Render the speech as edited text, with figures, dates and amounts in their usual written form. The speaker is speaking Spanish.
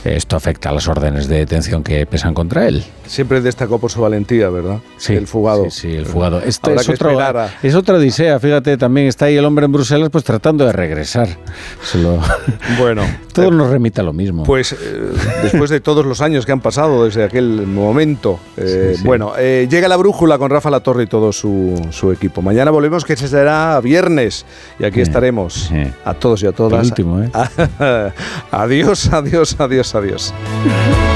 esto afecta a las órdenes de detención que pesan contra él. Siempre destacó por su valentía, ¿verdad? Sí, el fugado. Sí, el fugado. Esto Habrá es otra odisea, fíjate, también está ahí el hombre en Bruselas pues tratando de regresar. Bueno. Todo nos remite a lo mismo. Pues después de todos los años que han pasado desde aquel momento, bueno, llega La Brújula con Rafa Latorre y todo su equipo. Mañana volvemos, que será viernes, y aquí estaremos a todos y a todas. El último, Adiós, adiós, adiós, adiós.